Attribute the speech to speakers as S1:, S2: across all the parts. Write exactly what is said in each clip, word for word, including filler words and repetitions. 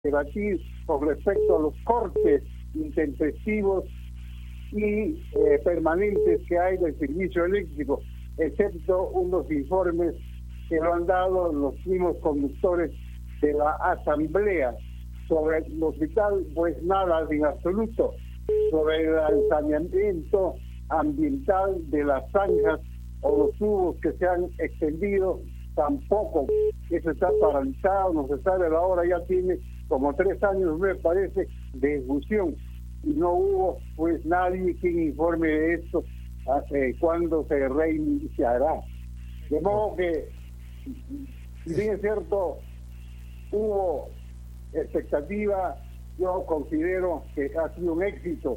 S1: debatir con respecto a los cortes intempestivos y eh, permanentes que hay del servicio eléctrico, excepto unos informes que lo han dado los mismos conductores de la asamblea. Sobre el hospital, pues nada en absoluto. Sobre el saneamiento ambiental de las zanjas o los tubos que se han extendido, tampoco. Eso está paralizado, no se sabe la hora, ya tiene como tres años, me parece, de ejecución. Y no hubo, pues, nadie quien informe de esto, hace cuándo se reiniciará. De modo que, si bien es cierto, hubo expectativa, yo considero que ha sido un éxito.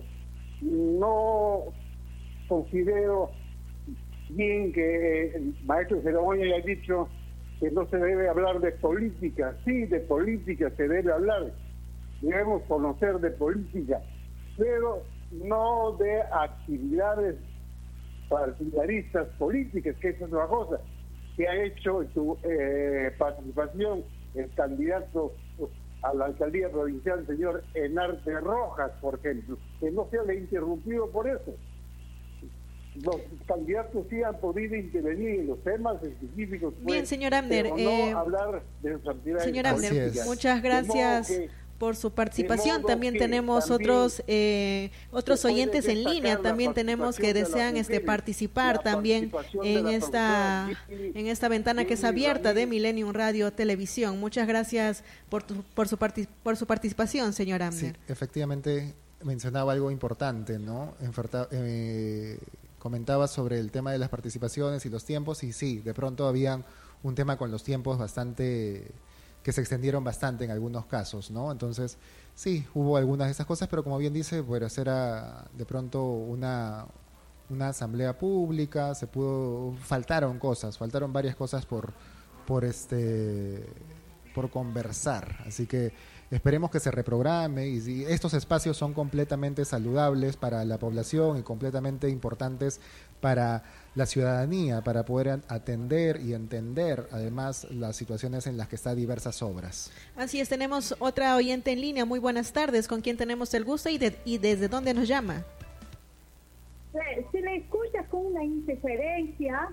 S1: No considero bien que el maestro Ceremonia haya dicho que no se debe hablar de política. Sí, de política se debe hablar, debemos conocer de política, pero no de actividades partidaristas políticas, que esa es una cosa que ha hecho en su eh, participación el candidato a la alcaldía provincial, el señor Enarte Rojas, por ejemplo, que no se ha interrumpido por eso. Los candidatos sí han podido intervenir en los temas específicos. Pues,
S2: bien, señor Abner.
S1: Pero no
S2: eh,
S1: hablar de sus actividades
S2: señor Abner, muchas gracias que, por su participación. También tenemos también otros eh, otros oyentes en línea, también tenemos que desean este participar también en esta en esta ventana que es abierta de Millennium Radio Televisión. Muchas gracias por tu, por su partic por su participación, señor Abner.
S3: Sí, efectivamente mencionaba algo importante, ¿no? Enferta, eh, comentaba sobre el tema de las participaciones y los tiempos, y sí, de pronto había un tema con los tiempos bastante que se extendieron bastante en algunos casos, ¿no? Entonces, sí, hubo algunas de esas cosas, pero como bien dice, pues era de pronto una una asamblea pública, se pudo, faltaron cosas, faltaron varias cosas por por este por conversar, así que esperemos que se reprograme, y si estos espacios son completamente saludables para la población y completamente importantes para la ciudadanía, para poder atender y entender además las situaciones en las que están diversas obras.
S2: Así es, tenemos otra oyente en línea. Muy buenas tardes, ¿con quién tenemos el gusto y, de, y desde dónde nos llama?
S4: Se, se le escucha con una interferencia.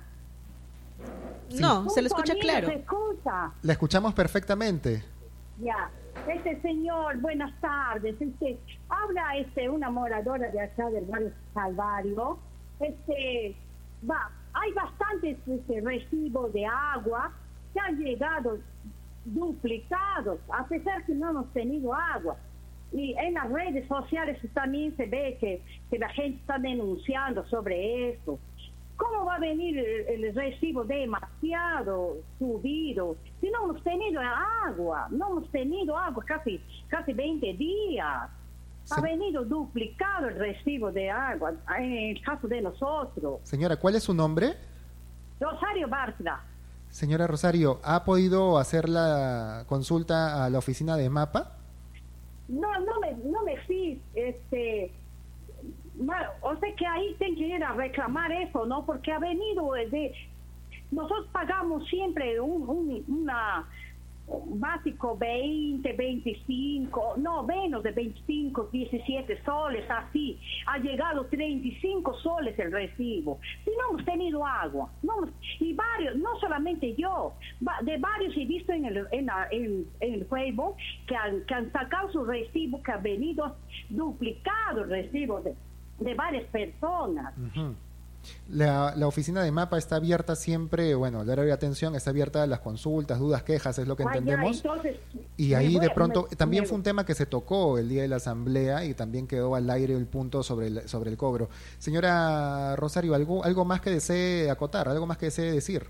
S2: No, sí. Se le escucha claro.
S4: Se escucha.
S3: La escuchamos perfectamente.
S4: Ya, este señor, buenas tardes. Este, habla este una moradora de acá del barrio Calvario. Este, va, hay bastantes este, recibos de agua que han llegado duplicados, a pesar que no hemos tenido agua. Y en las redes sociales también se ve que, que la gente está denunciando sobre esto. ¿Cómo va a venir el, el recibo demasiado subido si no hemos tenido agua? No hemos tenido agua casi, casi veinte días. Sí. Ha venido duplicado el recibo de agua en el caso de nosotros.
S3: Señora, ¿cuál es su nombre?
S4: Rosario Bartra.
S3: Señora Rosario, ¿ha podido hacer la consulta a la oficina de MAPA?
S4: No, no me, no me fui, este... Bueno, o sea que ahí tengo que ir a reclamar eso, ¿no? Porque ha venido de... Nosotros pagamos siempre un, un una un básico veinte, veinticinco, no, menos de veinticinco, diecisiete soles, así. Ha llegado treinta y cinco soles el recibo. Si no hemos tenido agua, no hemos, y varios, no solamente yo, de varios he visto en el, en, la, en, en el Facebook que han, que han sacado su recibo, que ha venido duplicado el recibo de... de varias personas.
S3: Uh-huh. La, la oficina de MAPA está abierta siempre, bueno, el horario de atención está abierta a las consultas, dudas, quejas, es lo que entendemos.
S4: Vaya, entonces,
S3: y ahí
S4: voy,
S3: de pronto,
S4: me,
S3: también
S4: me...
S3: fue un tema que se tocó el día de la asamblea y también quedó al aire el punto sobre el, sobre el cobro. Señora Rosario, ¿algo, algo más que desee acotar, algo más que desee decir?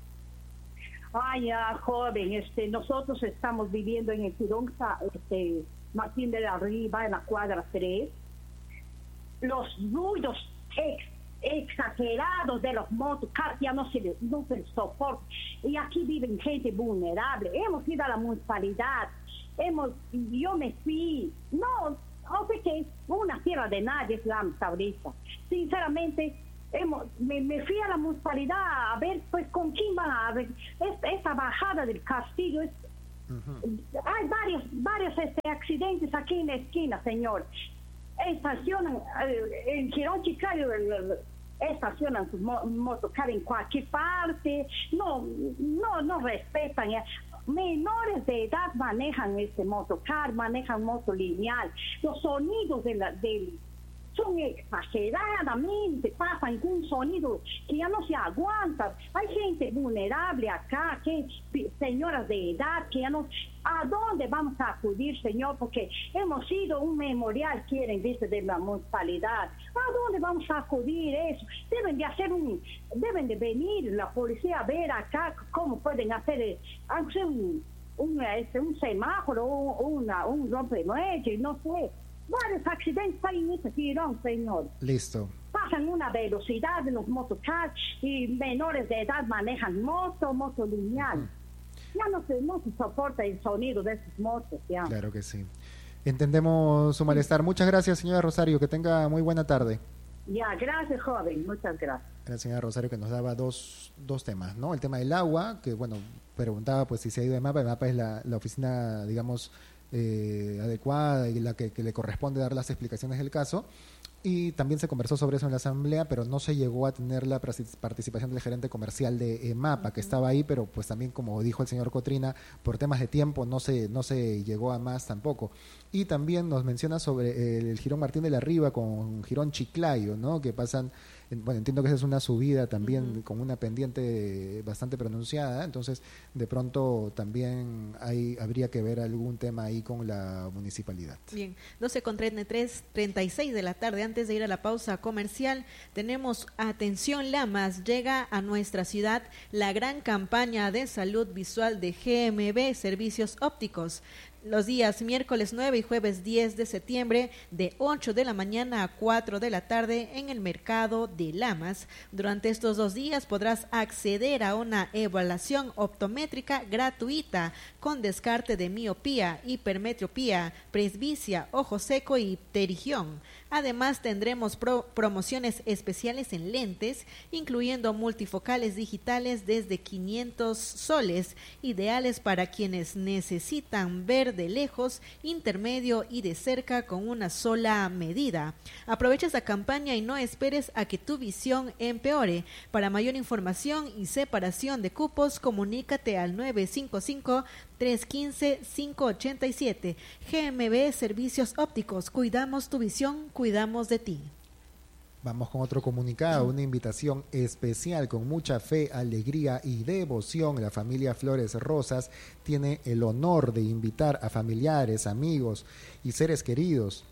S4: Ay, ya, joven, este, nosotros estamos viviendo en el Tirón, este, Martín de la Riva, en la cuadra tres. Los ruidos ex, exagerados de los motos casi ya no se, no se soportan. Y aquí viven gente vulnerable. Hemos ido a la municipalidad, hemos, yo me fui, no, o sea que una tierra de nadie es la ahorita. Sinceramente, hemos, me, me fui a la municipalidad a ver pues con quién van a ver. Es, esa bajada del castillo es Uh-huh. Hay varios, varios este, accidentes aquí en la esquina, señor. Estacionan, eh, en Girón Chiclayo, estacionan sus mo- motocar en cualquier parte, no, no, no respetan. Eh. Menores de edad manejan este motocar, manejan moto lineal. Los sonidos de la, del son exageradamente, pasan con un sonido que ya no se aguanta. Hay gente vulnerable acá, que señoras de edad que ya no... ¿A dónde vamos a acudir, señor? Porque hemos sido un memorial, quieren, dice, de la municipalidad. ¿A dónde vamos a acudir eso? Deben de hacer un... Deben de venir la policía a ver acá cómo pueden hacer, hacer un, un, este, un semáforo, un, una, un rompemuelle, no sé. Varios accidentes hay en este Girón, señor.
S3: Listo.
S4: Pasan una velocidad en los motocars y menores de edad manejan moto, moto lineal. Uh-huh. Ya no se, no se soporta el sonido de esas motos, ya.
S3: Claro que sí. Entendemos su malestar. Muchas gracias, señora Rosario. Que tenga muy buena tarde.
S4: Ya, gracias, joven. Muchas gracias.
S3: La señora Rosario que nos daba dos, dos temas, ¿no? El tema del agua, que, bueno, preguntaba pues si se ha ido de MAPA. El MAPA es la, la oficina, digamos, eh, adecuada y la que, que le corresponde dar las explicaciones del caso. Y también se conversó sobre eso en la asamblea, pero no se llegó a tener la participación del gerente comercial de eh, MAPA, uh-huh. que estaba ahí, pero pues también, como dijo el señor Cotrina, por temas de tiempo no se no se llegó a más tampoco. Y también nos menciona sobre el Girón Martín de la Riva con Girón Chiclayo, ¿no? Que pasan, bueno, entiendo que esa es una subida también uh-huh. con una pendiente bastante pronunciada, entonces de pronto también hay habría que ver algún tema ahí con la municipalidad.
S2: Bien, doce con treinta y tres, treinta y seis de la tarde. Antes de ir a la pausa comercial, tenemos atención Lamas, llega a nuestra ciudad la gran campaña de salud visual de G M B Servicios Ópticos. Los días miércoles nueve y jueves diez de septiembre de ocho de la mañana a cuatro de la tarde en el mercado de Lamas. Durante estos dos días podrás acceder a una evaluación optométrica gratuita con descarte de miopía, hipermetropía, presbicia, ojo seco y pterigión. Además tendremos pro- promociones especiales en lentes, incluyendo multifocales digitales desde quinientos soles, ideales para quienes necesitan ver de lejos, intermedio y de cerca con una sola medida. Aprovecha esta campaña y no esperes a que tu visión empeore. Para mayor información y separación de cupos, comunícate al nueve cinco cinco, tres uno cinco, cinco ocho siete. G M B Servicios Ópticos, cuidamos tu visión, cuidamos de ti.
S3: Vamos con otro comunicado, una invitación especial con mucha fe, alegría y devoción. La familia Flores Rosas tiene el honor de invitar a familiares, amigos y seres queridos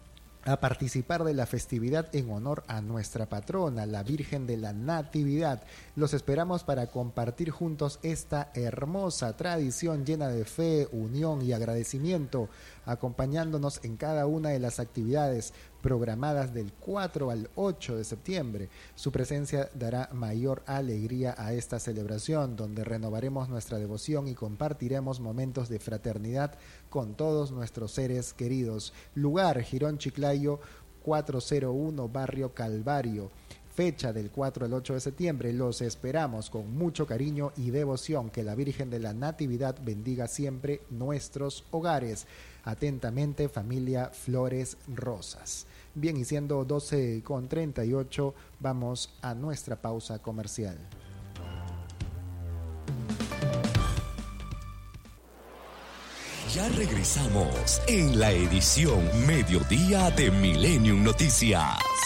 S3: a participar de la festividad en honor a nuestra patrona, la Virgen de la Natividad. Los esperamos para compartir juntos esta hermosa tradición llena de fe, unión y agradecimiento, acompañándonos en cada una de las actividades programadas del cuatro al ocho de septiembre. Su presencia dará mayor alegría a esta celebración, donde renovaremos nuestra devoción y compartiremos momentos de fraternidad con todos nuestros seres queridos. Lugar: Girón Chiclayo, cuatrocientos uno, Barrio Calvario. Fecha del cuatro al ocho de septiembre. Los esperamos con mucho cariño y devoción. Que la Virgen de la Natividad bendiga siempre nuestros hogares. Atentamente, familia Flores Rosas. Bien, y siendo doce con treinta y ocho, vamos a nuestra pausa comercial.
S5: Ya regresamos en la edición Mediodía de Millennium Noticias.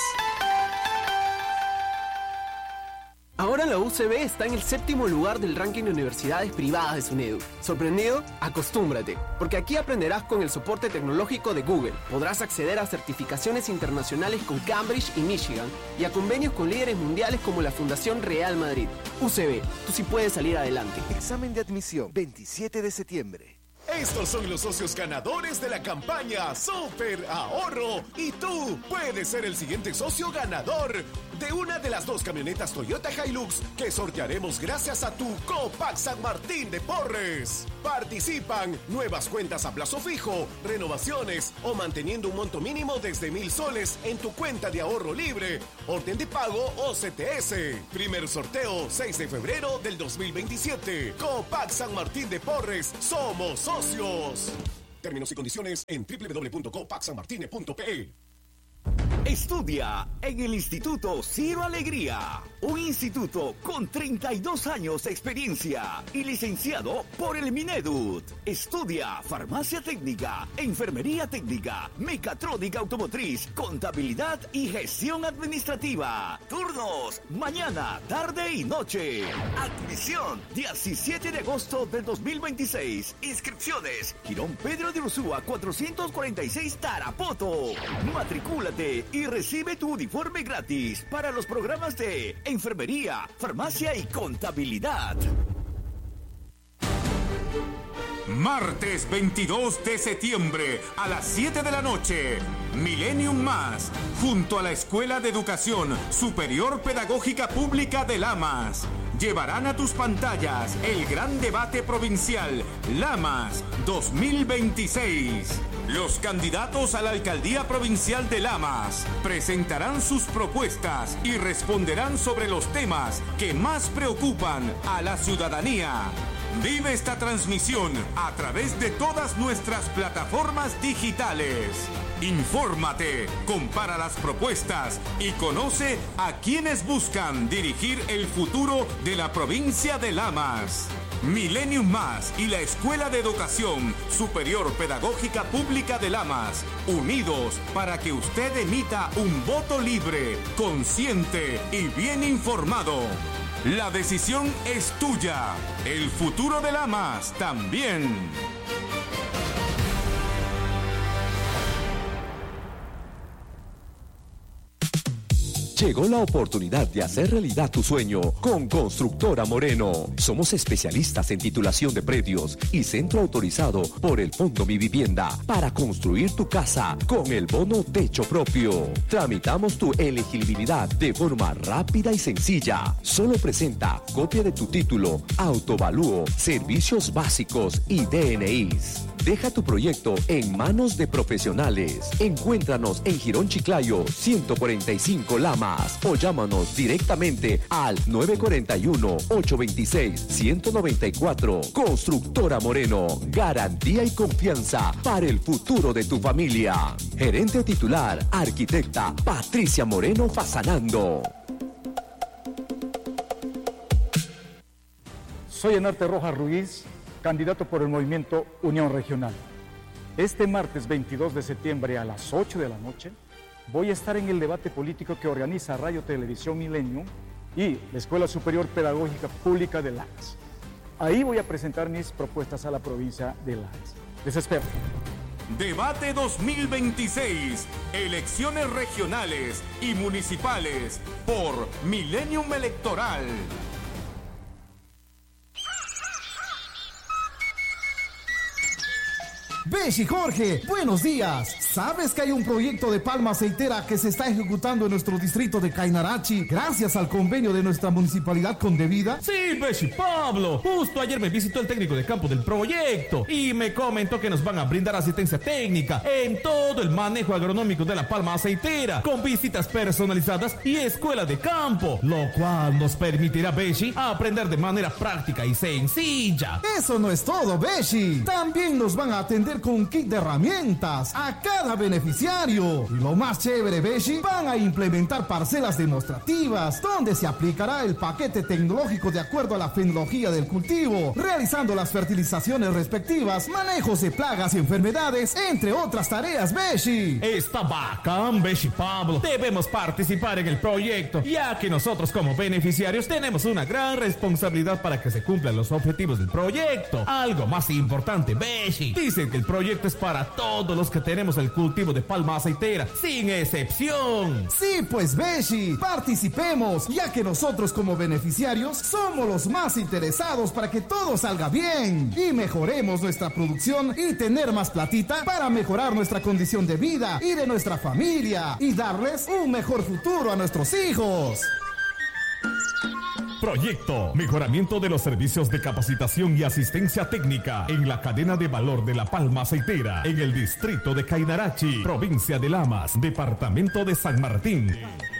S6: Ahora la U C B está en el séptimo lugar del ranking de universidades privadas de SUNEDU. ¿Sorprendido? Acostúmbrate, porque aquí aprenderás con el soporte tecnológico de Google. Podrás acceder a certificaciones internacionales con Cambridge y Michigan y a convenios con líderes mundiales como la Fundación Real Madrid. U C B, tú sí puedes salir adelante.
S7: Examen de admisión, veintisiete de septiembre.
S5: Estos son los socios ganadores de la campaña Super Ahorro y tú puedes ser el siguiente socio ganador de una de las dos camionetas Toyota Hilux que sortearemos gracias a tu Copac San Martín de Porres. Participan nuevas cuentas a plazo fijo, renovaciones o manteniendo un monto mínimo desde mil soles en tu cuenta de ahorro libre, orden de pago o C T S. Primer sorteo seis de febrero del dos mil veintisiete. Copac San Martín de Porres, somos socios. Términos y condiciones en doble u doble u doble u punto copac san martine punto p e.
S8: Estudia en el Instituto Ciro Alegría, un instituto con treinta y dos años de experiencia y licenciado por el Mineduc. Estudia farmacia técnica, enfermería técnica, mecatrónica automotriz, contabilidad y gestión administrativa. Turnos, mañana, tarde y noche. Admisión, diecisiete de agosto del dos mil veintiséis. Inscripciones, Girón Pedro de Ursúa cuatrocientos cuarenta y seis Tarapoto. Matricúlate y recibe tu uniforme gratis para los programas de enfermería, farmacia y contabilidad.
S9: Martes veintidós de septiembre a las siete de la noche, Millennium Más, junto a la Escuela de Educación Superior Pedagógica Pública de Lamas, llevarán a tus pantallas el gran debate provincial Lamas dos mil veintiséis. Los candidatos a la alcaldía provincial de Lamas presentarán sus propuestas y responderán sobre los temas que más preocupan a la ciudadanía. Vive esta transmisión a través de todas nuestras plataformas digitales. Infórmate, compara las propuestas y conoce a quienes buscan dirigir el futuro de la provincia de Lamas. Millennium Más y la Escuela de Educación Superior Pedagógica Pública de Lamas, unidos para que usted emita un voto libre, consciente y bien informado. La decisión es tuya. El futuro de Lamas también.
S10: Llegó la oportunidad de hacer realidad tu sueño con Constructora Moreno. Somos especialistas en titulación de predios y centro autorizado por el Fondo Mi Vivienda para construir tu casa con el bono techo propio. Tramitamos tu elegibilidad de forma rápida y sencilla. Solo presenta copia de tu título, autovalúo, servicios básicos y D N Is. Deja tu proyecto en manos de profesionales. Encuéntranos en Girón Chiclayo, ciento cuarenta y cinco Lamas, o llámanos directamente al nueve cuatro uno, ocho dos seis, uno cero nueve cuatro. Constructora Moreno, garantía y confianza para el futuro de tu familia. Gerente titular, arquitecta Patricia Moreno Fasanando.
S11: Soy Enarte Rojas Ruiz, candidato por el movimiento Unión Regional. Este martes veintidós de septiembre a las ocho de la noche voy a estar en el debate político que organiza Radio Televisión Millennium y la Escuela Superior Pedagógica Pública de Lamas. Ahí voy a presentar mis propuestas a la provincia de Lamas. Les espero.
S9: Debate dos mil veintiséis, elecciones regionales y municipales por Millennium Electoral.
S12: Beshi Jorge, buenos días. ¿Sabes que hay un proyecto de palma aceitera que se está ejecutando en nuestro distrito de Cainarachi gracias al convenio de nuestra municipalidad con Devida?
S13: Sí, Beshi Pablo. Justo ayer me visitó el técnico de campo del proyecto y me comentó que nos van a brindar asistencia técnica en todo el manejo agronómico de la palma aceitera, con visitas personalizadas y escuela de campo, lo cual nos permitirá, Beshi, aprender de manera práctica y sencilla.
S12: Eso no es todo, Beshi. También nos van a atender con un kit de herramientas a cada beneficiario. Y lo más chévere, Beshi, van a implementar parcelas demostrativas donde se aplicará el paquete tecnológico de acuerdo a la fenología del cultivo, realizando las fertilizaciones respectivas, manejos de plagas y enfermedades, entre otras tareas, Beshi.
S13: Está bacán, Beshi Pablo. Debemos participar en el proyecto, ya que nosotros como beneficiarios tenemos una gran responsabilidad para que se cumplan los objetivos del proyecto. Algo más importante, Beshi, dicen que el proyecto es para todos los que tenemos el cultivo de palma aceitera, sin excepción.
S12: Sí, pues Beshi, participemos, ya que nosotros como beneficiarios somos los más interesados para que todo salga bien y mejoremos nuestra producción y tener más platita para mejorar nuestra condición de vida y de nuestra familia y darles un mejor futuro a nuestros hijos.
S13: Proyecto Mejoramiento de los servicios de capacitación y asistencia técnica en la cadena de valor de la palma aceitera en el distrito de Cainarachi, provincia de Lamas, departamento de San Martín.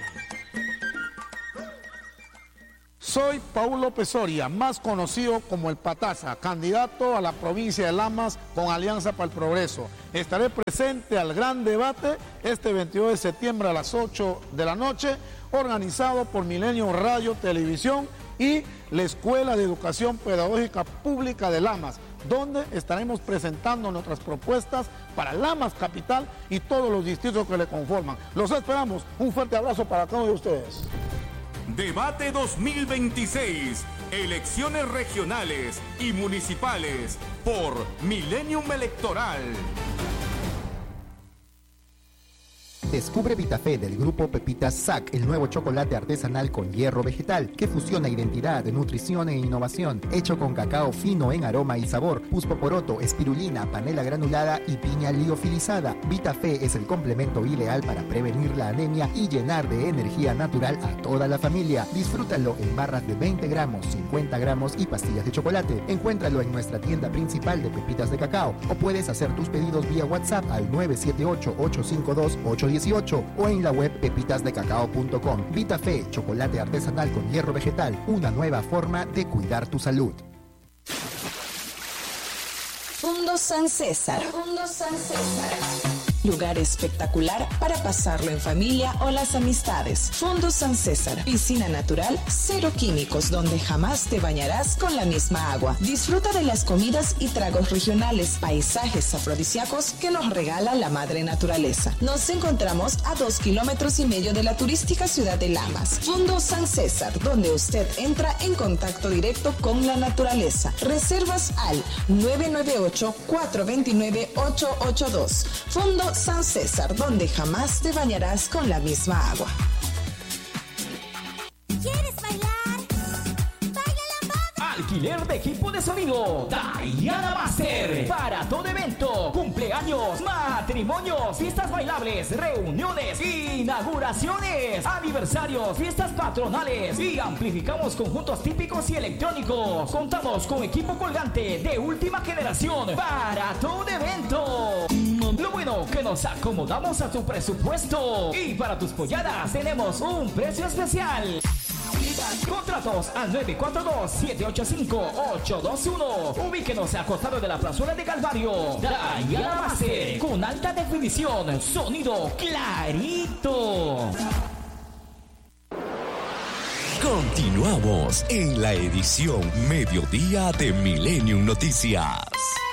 S14: Soy Paulo Pesoria, más conocido como el Pataza, candidato a la provincia de Lamas con Alianza para el Progreso. Estaré presente al gran debate este veintidós de septiembre a las ocho de la noche, organizado por Milenio Radio Televisión y la Escuela de Educación Pedagógica Pública de Lamas, donde estaremos presentando nuestras propuestas para Lamas Capital y todos los distritos que le conforman. Los esperamos. Un fuerte abrazo para cada uno de ustedes.
S9: Debate dos mil veintiséis, elecciones regionales y municipales por Millennium Electoral.
S15: Descubre Vitafé del grupo Pepitas S A C, el nuevo chocolate artesanal con hierro vegetal que fusiona identidad, nutrición e innovación, hecho con cacao fino en aroma y sabor, puspoporoto, espirulina, panela granulada y piña liofilizada. Vitafé es el complemento ideal para prevenir la anemia y llenar de energía natural a toda la familia. Disfrútalo en barras de veinte gramos, cincuenta gramos y pastillas de chocolate. Encuéntralo en nuestra tienda principal de pepitas de cacao o puedes hacer tus pedidos vía WhatsApp al nueve siete ocho, ocho cinco dos, ocho uno ocho o en la web pepitas de cacao punto com. Vitafé, chocolate artesanal con hierro vegetal, una nueva forma de cuidar tu salud.
S16: Fundo San César. Fundo San César. Lugar espectacular para pasarlo en familia o las amistades. Fundo San César. Piscina natural, cero químicos, donde jamás te bañarás con la misma agua. Disfruta de las comidas y tragos regionales, paisajes afrodisíacos que nos regala la madre naturaleza. Nos encontramos a dos kilómetros y medio de la turística ciudad de Lamas. Fundo San César, donde usted entra en contacto directo con la naturaleza. Reservas al nueve nueve ocho, cuatro dos nueve, ocho ocho dos. Fundo San César, donde jamás te bañarás con la misma agua.
S17: ¿Quieres bailar? ¡Baila lambada!
S18: Alquiler de equipo de sonido Diana Master. Para todo evento, cumpleaños, matrimonios, fiestas bailables, reuniones, inauguraciones, aniversarios, fiestas patronales y amplificamos conjuntos típicos y electrónicos. Contamos con equipo colgante de última generación para todo evento. Lo bueno que nos acomodamos a tu presupuesto y para tus polladas tenemos un precio especial. Contratos al nueve cuatro dos, siete ocho cinco, ocho dos uno. Ubíquenos a costado de la plazuela de Calvario. Diana Master, con alta definición, sonido clarito.
S10: Continuamos en la edición Mediodía de Millennium Noticias.